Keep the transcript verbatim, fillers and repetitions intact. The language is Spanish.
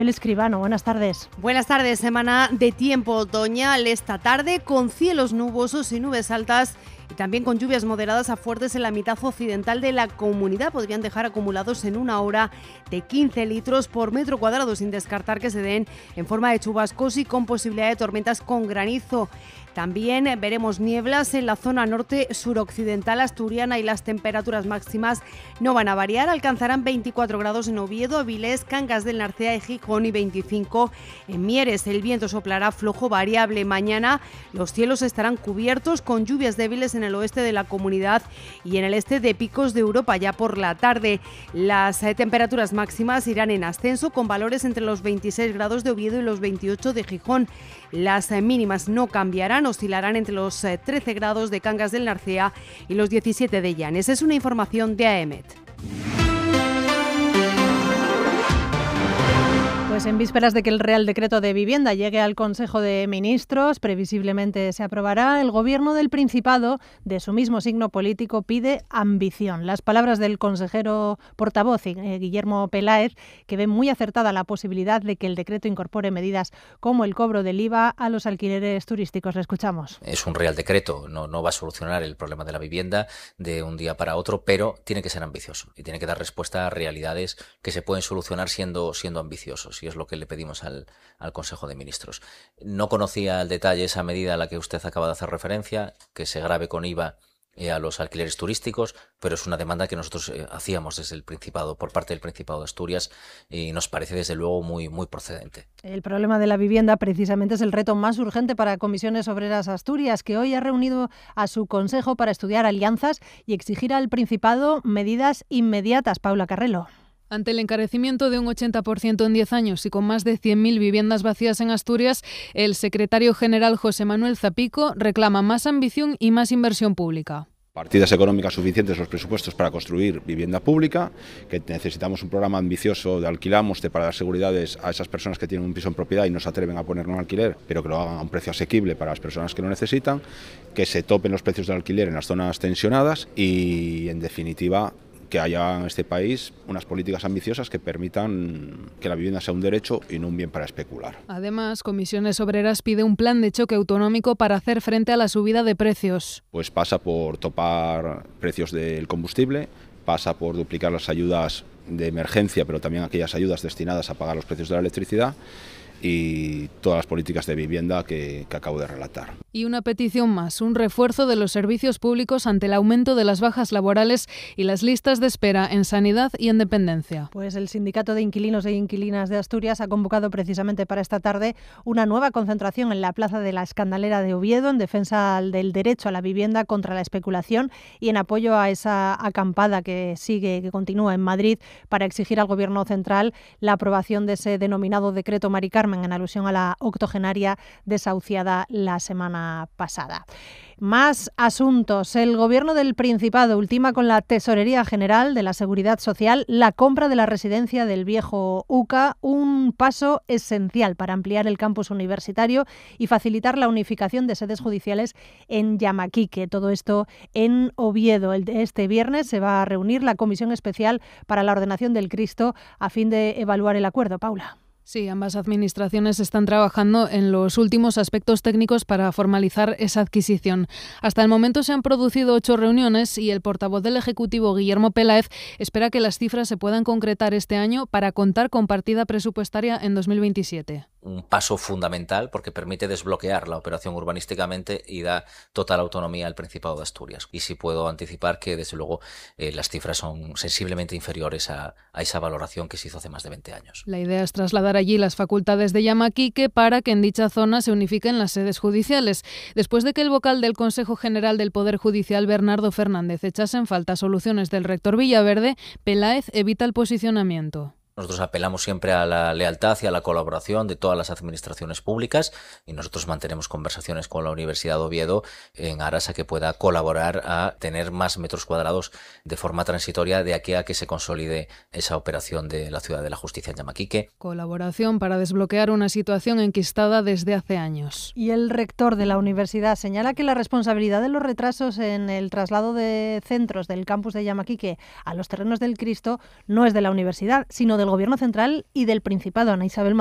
El Escribano, buenas tardes. Buenas tardes, semana de tiempo otoñal esta tarde con cielos nubosos y nubes altas y también con lluvias moderadas a fuertes en la mitad occidental de la comunidad. Podrían dejar acumulados en una hora de quince litros por metro cuadrado, sin descartar que se den en forma de chubascos y con posibilidad de tormentas con granizo. También veremos nieblas en la zona norte suroccidental asturiana y las temperaturas máximas no van a variar. Alcanzarán veinticuatro grados en Oviedo, Avilés, Cangas del Narcea y Gijón y veinticinco en Mieres. El viento soplará flojo variable. Mañana los cielos estarán cubiertos con lluvias débiles en el oeste de la comunidad y en el este de picos de Europa. Ya por la tarde las eh, temperaturas máximas irán en ascenso con valores entre los veintiséis grados de Oviedo y los veintiocho de Gijón. Las eh, mínimas no cambiarán, oscilarán entre los eh, trece grados de Cangas del Narcea y los diecisiete de Llanes. Es una información de AEMET. Pues en vísperas de que el Real Decreto de Vivienda llegue al Consejo de Ministros, previsiblemente se aprobará, el Gobierno del Principado, de su mismo signo político, pide ambición. Las palabras del consejero portavoz, eh, Guillermo Peláez, que ve muy acertada la posibilidad de que el decreto incorpore medidas como el cobro del I V A a los alquileres turísticos. Le escuchamos. Es un Real Decreto, no, no va a solucionar el problema de la vivienda de un día para otro, pero tiene que ser ambicioso y tiene que dar respuesta a realidades que se pueden solucionar siendo, siendo ambiciosos. Y es lo que le pedimos al, al Consejo de Ministros. No conocía al detalle esa medida a la que usted acaba de hacer referencia, que se grave con I V A eh, a los alquileres turísticos, pero es una demanda que nosotros eh, hacíamos desde el Principado, por parte del Principado de Asturias, y nos parece desde luego muy, muy procedente. El problema de la vivienda precisamente es el reto más urgente para Comisiones Obreras Asturias, que hoy ha reunido a su consejo para estudiar alianzas y exigir al Principado medidas inmediatas. Paula Carrelo. Ante el encarecimiento de un ochenta por ciento en diez años y con más de cien mil viviendas vacías en Asturias, el secretario general José Manuel Zapico reclama más ambición y más inversión pública. Partidas económicas suficientes los presupuestos para construir vivienda pública, que necesitamos un programa ambicioso de alquilamoste para dar seguridades a esas personas que tienen un piso en propiedad y no se atreven a ponerlo en alquiler, pero que lo hagan a un precio asequible para las personas que lo necesitan, que se topen los precios del alquiler en las zonas tensionadas y, en definitiva, que haya en este país unas políticas ambiciosas que permitan que la vivienda sea un derecho y no un bien para especular. Además, Comisiones Obreras pide un plan de choque autonómico para hacer frente a la subida de precios. Pues pasa por topar precios del combustible, pasa por duplicar las ayudas de emergencia, pero también aquellas ayudas destinadas a pagar los precios de la electricidad, y todas las políticas de vivienda que, que acabo de relatar. Y una petición más, un refuerzo de los servicios públicos ante el aumento de las bajas laborales y las listas de espera en sanidad y en dependencia. Pues el Sindicato de Inquilinos e Inquilinas de Asturias ha convocado precisamente para esta tarde una nueva concentración en la Plaza de la Escandalera de Oviedo en defensa del derecho a la vivienda contra la especulación y en apoyo a esa acampada que sigue, que continúa en Madrid para exigir al Gobierno central la aprobación de ese denominado decreto Mari Carmen, en alusión a la octogenaria desahuciada la semana pasada. Más asuntos. El Gobierno del Principado ultima con la Tesorería General de la Seguridad Social la compra de la residencia del viejo U C A, un paso esencial para ampliar el campus universitario y facilitar la unificación de sedes judiciales en Yamaquique. Todo esto en Oviedo. Este viernes se va a reunir la Comisión Especial para la Ordenación del Cristo a fin de evaluar el acuerdo. Paula. Sí, ambas administraciones están trabajando en los últimos aspectos técnicos para formalizar esa adquisición. Hasta el momento se han producido ocho reuniones y el portavoz del Ejecutivo, Guillermo Peláez, espera que las cifras se puedan concretar este año para contar con partida presupuestaria en dos mil veintisiete. Un paso fundamental porque permite desbloquear la operación urbanísticamente y da total autonomía al Principado de Asturias. Y sí puedo anticipar que, desde luego, eh, las cifras son sensiblemente inferiores a, a esa valoración que se hizo hace más de veinte años. La idea es trasladar allí las facultades de Yamaquique para que en dicha zona se unifiquen las sedes judiciales. Después de que el vocal del Consejo General del Poder Judicial, Bernardo Fernández, echase en falta soluciones del rector Villaverde, Peláez evita el posicionamiento. Nosotros apelamos siempre a la lealtad y a la colaboración de todas las administraciones públicas y nosotros mantenemos conversaciones con la Universidad de Oviedo en aras a que pueda colaborar a tener más metros cuadrados de forma transitoria de aquí a que se consolide esa operación de la Ciudad de la Justicia en Yamaquique. Colaboración para desbloquear una situación enquistada desde hace años. Y el rector de la universidad señala que la responsabilidad de los retrasos en el traslado de centros del campus de Yamaquique a los terrenos del Cristo no es de la universidad, sino de del Gobierno central y del Principado. Ana Isabel